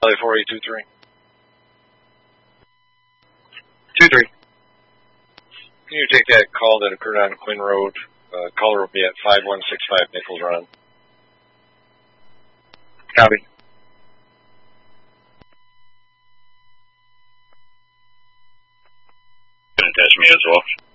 Charlie 4823. 2-3. Can you take that call that occurred on Quinn Road? Caller will be at 5165 Nichols Run. Copy. Can attach me as well.